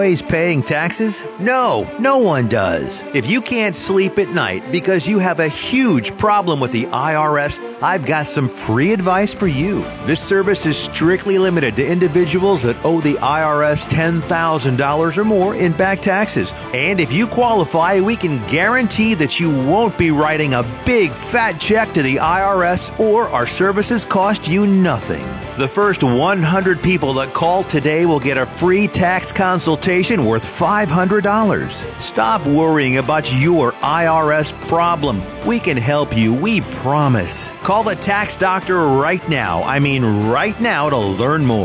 Paying taxes? No, no one does. If you can't sleep at night because you have a huge problem with the IRS, I've got some free advice for you. This service is strictly limited to individuals that owe the IRS $10,000 or more in back taxes. And if you qualify, we can guarantee that you won't be writing a big fat check to the IRS, or our services cost you nothing. The first 100 people that call today will get a free tax consultation worth $500. Stop worrying about your IRS problem. We can help you, we promise. Call the tax doctor right now. I mean right now, to learn more.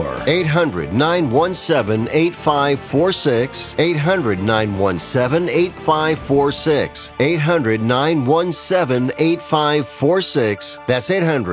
800-917-8546. 800-917-8546. 800-917-8546. That's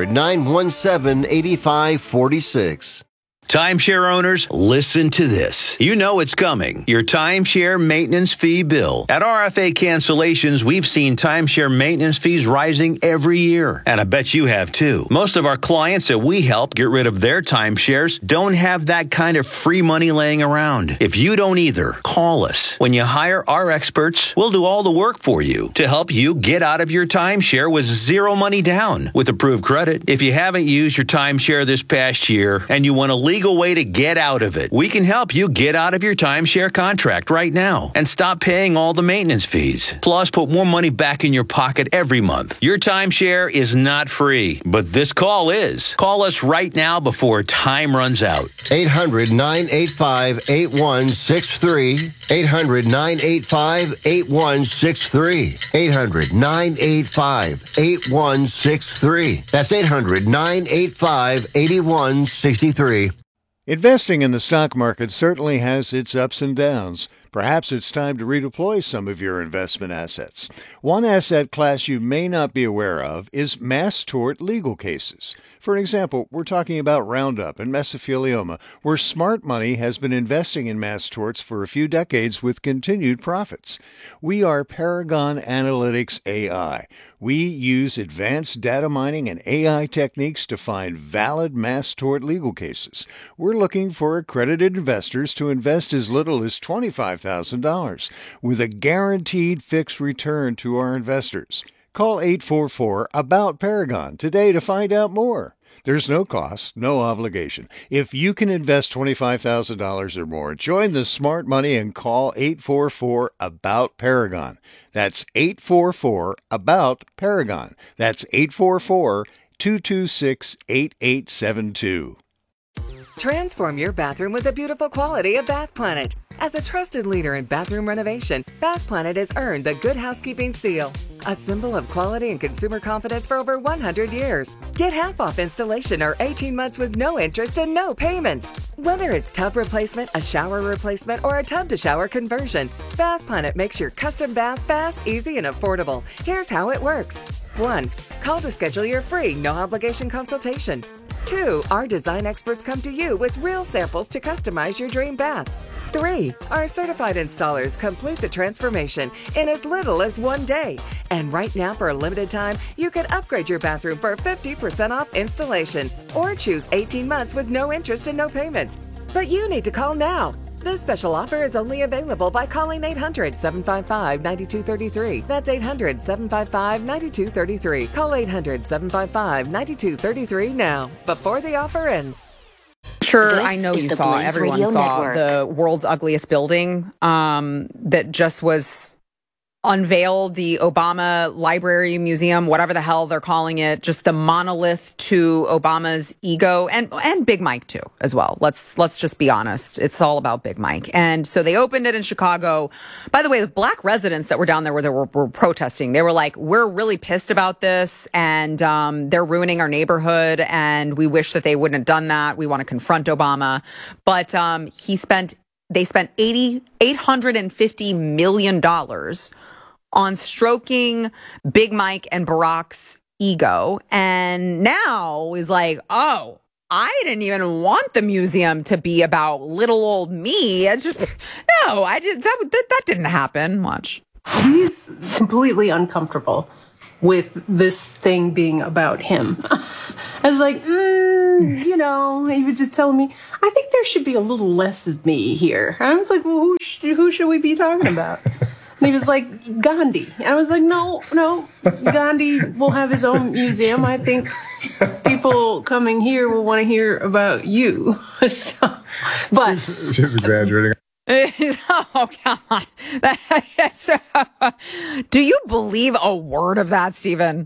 800-917-8546. Timeshare owners, listen to this. You know it's coming. Your timeshare maintenance fee bill. At RFA Cancellations, we've seen timeshare maintenance fees rising every year. And I bet you have too. Most of our clients that we help get rid of their timeshares don't have that kind of free money laying around. If you don't either, call us. When you hire our experts, we'll do all the work for you to help you get out of your timeshare with zero money down with approved credit. If you haven't used your timeshare this past year and you want a legal way to get out of it, we can help you get out of your timeshare contract right now and stop paying all the maintenance fees. Plus, put more money back in your pocket every month. Your timeshare is not free, but this call is. Call us right now before time runs out. 800-985-8163. 800-985-8163. 800-985-8163. That's 800-985-8163. Investing in the stock market certainly has its ups and downs. Perhaps it's time to redeploy some of your investment assets. One asset class you may not be aware of is mass tort legal cases. For example, we're talking about Roundup and mesothelioma, where smart money has been investing in mass torts for a few decades with continued profits. We are Paragon Analytics AI. We use advanced data mining and AI techniques to find valid mass tort legal cases. We're looking for accredited investors to invest as little as $25,000 with a guaranteed fixed return to our investors. Call 844-ABOUT-PARAGON today to find out more. There's no cost, no obligation. If you can invest $25,000 or more, join the smart money and call 844-ABOUT-PARAGON. That's 844-ABOUT-PARAGON. That's 844-226-8872. Transform your bathroom with the beautiful quality of Bath Planet. As a trusted leader in bathroom renovation, Bath Planet has earned the Good Housekeeping seal, a symbol of quality and consumer confidence for over 100 years. Get half off installation or 18 months with no interest and no payments. Whether it's tub replacement, a shower replacement, or a tub-to-shower conversion, Bath Planet makes your custom bath fast, easy, and affordable. Here's how it works. 1. Call to schedule your free, no-obligation consultation. 2. Our design experts come to you with real samples to customize your dream bath. 3. Our certified installers complete the transformation in as little as 1 day. And right now, for a limited time, you can upgrade your bathroom for 50% off installation or choose 18 months with no interest and no payments. But you need to call now. This special offer is only available by calling 800-755-9233. That's 800-755-9233. Call 800-755-9233 now, before the offer ends. Sure, I know you saw, everyone saw the world's ugliest building that just was unveiled, the Obama Library Museum, whatever the hell they're calling it, just the monolith to Obama's ego, and Big Mike too, as well. Let's just be honest. It's all about Big Mike. And so they opened it in Chicago. By the way, the black residents that were down there were protesting. They were like, we're really pissed about this, and they're ruining our neighborhood, and we wish that they wouldn't have done that. We want to confront Obama. But they spent $850 million on stroking Big Mike and Barack's ego. And now is like, oh, I didn't even want the museum to be about little old me. That didn't happen much. He's completely uncomfortable with this thing being about him. I was like, he was just telling me, I think there should be a little less of me here. I was like, well, who should we be talking about? And he was like, Gandhi. And I was like, no, Gandhi will have his own museum. I think people coming here will want to hear about you. But she's exaggerating. Oh, come on. Do you believe a word of that, Stephen?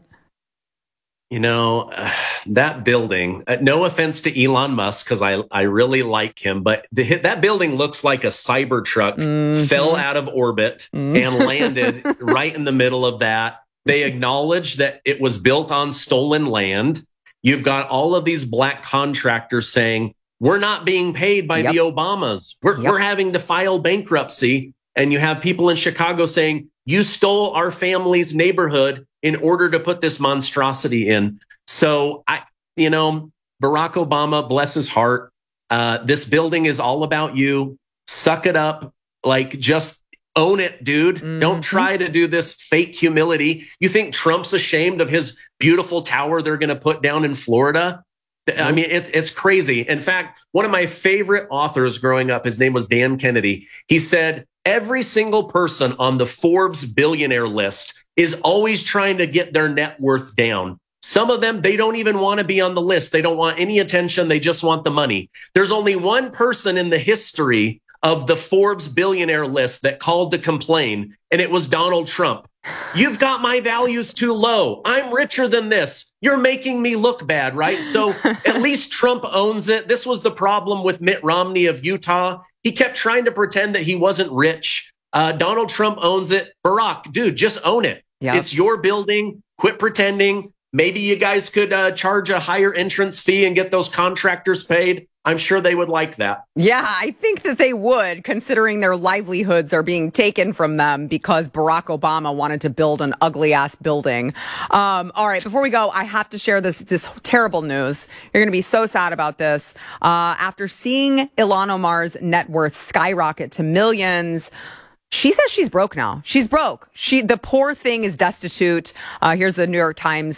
That building, no offense to Elon Musk, because I really like him, but that building looks like a Cybertruck fell out of orbit and landed right in the middle of that. They acknowledge that it was built on stolen land. You've got all of these black contractors saying, we're not being paid by the Obamas. We're having to file bankruptcy. And you have people in Chicago saying, you stole our family's neighborhood in order to put this monstrosity in. So Barack Obama, bless his heart. This building is all about you. Suck it up. Just own it, dude. Don't try to do this fake humility. You think Trump's ashamed of his beautiful tower they're going to put down in Florida? I mean, it's crazy. In fact, one of my favorite authors growing up, his name was Dan Kennedy. He said, every single person on the Forbes billionaire list is always trying to get their net worth down. Some of them, they don't even want to be on the list. They don't want any attention. They just want the money. There's only one person in the history of the Forbes billionaire list that called to complain, and it was Donald Trump. You've got my values too low. I'm richer than this. You're making me look bad, right? So at least Trump owns it. This was the problem with Mitt Romney of Utah. He kept trying to pretend that he wasn't rich. Donald Trump owns it. Barack, dude, just own it. Yep. It's your building. Quit pretending. Maybe you guys could charge a higher entrance fee and get those contractors paid. I'm sure they would like that. Yeah, I think that they would, considering their livelihoods are being taken from them because Barack Obama wanted to build an ugly-ass building. All right, before we go, I have to share this terrible news. You're going to be so sad about this. After seeing Ilhan Omar's net worth skyrocket to millions, she says she's broke now. She's broke. The poor thing is destitute. Here's the New York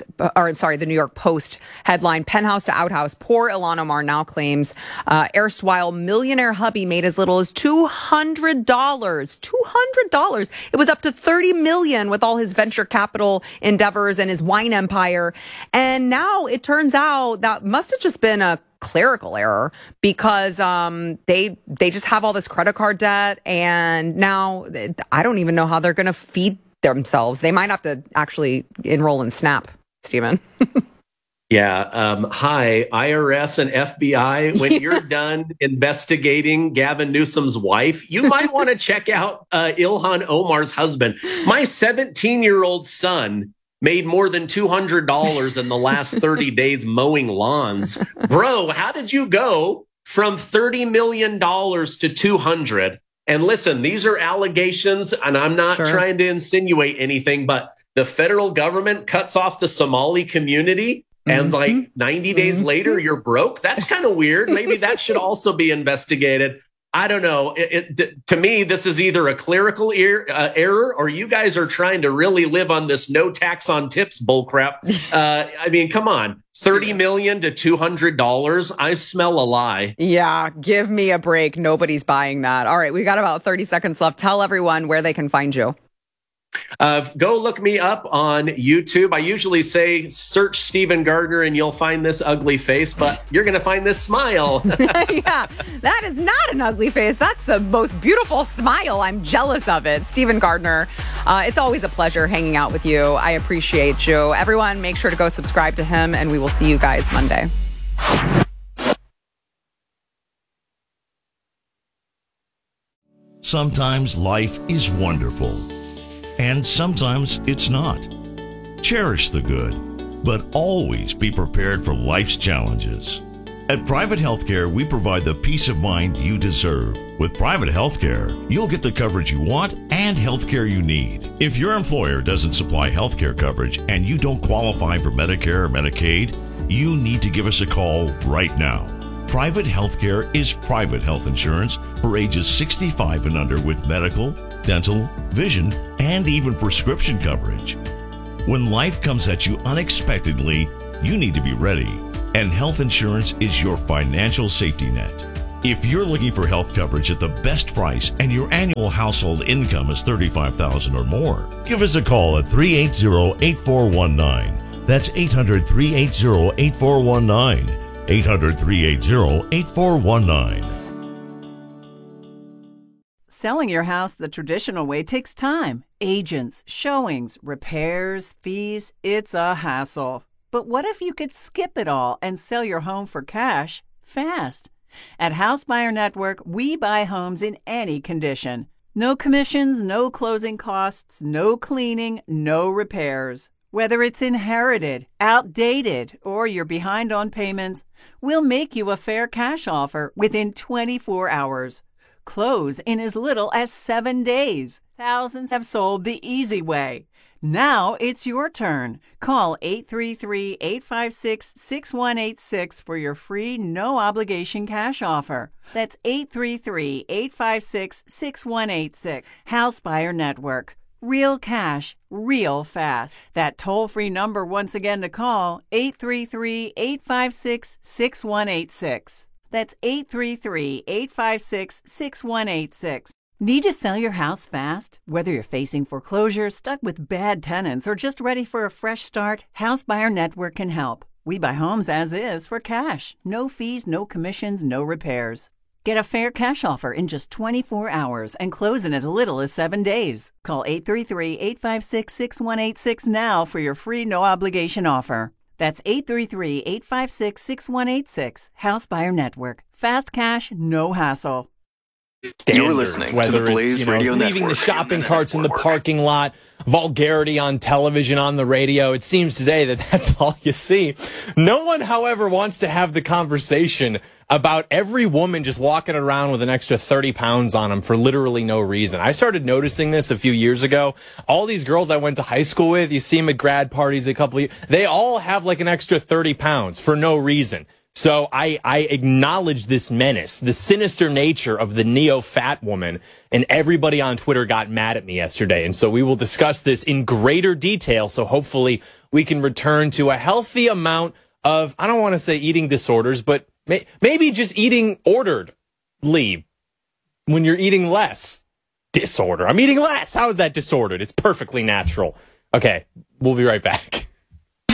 Post headline: Penthouse to outhouse. Poor Ilhan Omar now claims erstwhile millionaire hubby made as little as $200. $200. It was up to $30 million with all his venture capital endeavors and his wine empire. And now it turns out that must have just been a clerical error, because they just have all this credit card debt, and now I don't even know how they're going to feed themselves. They might have to actually enroll in SNAP, Stephen. Yeah. Hi, IRS and FBI. When you're done investigating Gavin Newsom's wife, you might want to check out Ilhan Omar's husband. My 17-year-old son made more than $200 in the last 30 days mowing lawns. Bro, how did you go from $30 million to 200? And listen, these are allegations, and I'm not trying to insinuate anything, but the federal government cuts off the Somali community, and 90 days later, you're broke. That's kind of weird. Maybe that should also be investigated. I don't know. To me, this is either a clerical error, or you guys are trying to really live on this no tax on tips bullcrap. I mean, come on. $30 million to $200. I smell a lie. Yeah, give me a break. Nobody's buying that. All right, we got about 30 seconds left. Tell everyone where they can find you. Go look me up on YouTube. I usually say search Stephen Gardner and you'll find this ugly face, but you're going to find this smile. Yeah, that is not an ugly face. That's the most beautiful smile. I'm jealous of it. Stephen Gardner, it's always a pleasure hanging out with you. I appreciate you. Everyone, make sure to go subscribe to him, and we will see you guys Monday. Sometimes life is wonderful, and sometimes it's not. Cherish the good, but always be prepared for life's challenges. At Private Healthcare, we provide the peace of mind you deserve. With Private Healthcare, you'll get the coverage you want and healthcare you need. If your employer doesn't supply healthcare coverage and you don't qualify for Medicare or Medicaid, you need to give us a call right now. Private Healthcare is private health insurance for ages 65 and under with medical, dental, vision, and even prescription coverage. When life comes at you unexpectedly, you need to be ready. And health insurance is your financial safety net. If you're looking for health coverage at the best price and your annual household income is $35,000 or more, give us a call at 380-8419. That's 800-380-8419. 800-380-8419. Selling your house the traditional way takes time. Agents, showings, repairs, fees. It's a hassle. But what if you could skip it all and sell your home for cash fast? At House Buyer Network, we buy homes in any condition. No commissions, no closing costs, no cleaning, no repairs. Whether it's inherited, outdated, or you're behind on payments, we'll make you a fair cash offer within 24 hours. Close in as little as 7 days. Thousands have sold the easy way. Now it's your turn. Call 833-856-6186 for your free, no-obligation cash offer. That's 833-856-6186. House Buyer Network. Real cash, real fast. That toll-free number once again to call, 833-856-6186. That's 833-856-6186. Need to sell your house fast? Whether you're facing foreclosure, stuck with bad tenants, or just ready for a fresh start, House Buyer Network can help. We buy homes as is for cash. No fees, no commissions, no repairs. Get a fair cash offer in just 24 hours and close in as little as 7 days. Call 833-856-6186 now for your free no-obligation offer. That's 833-856-6186. House Buyer Network. Fast cash, no hassle. You're listening to the Blaze Radio Network. Leaving the shopping carts in the parking lot, vulgarity on television, on the radio. It seems today that that's all you see. No one, however, wants to have the conversation about every woman just walking around with an extra 30 pounds on them for literally no reason. I started noticing this a few years ago. All these girls I went to high school with, you see them at grad parties a couple of years, they all have like an extra 30 pounds for no reason. So I acknowledge this menace, the sinister nature of the neo-fat woman, and everybody on Twitter got mad at me yesterday. And so we will discuss this in greater detail, so hopefully we can return to a healthy amount of, I don't want to say eating disorders, but maybe just eating orderedly when you're eating less. Disorder. I'm eating less. How is that disordered? It's perfectly natural. Okay, we'll be right back.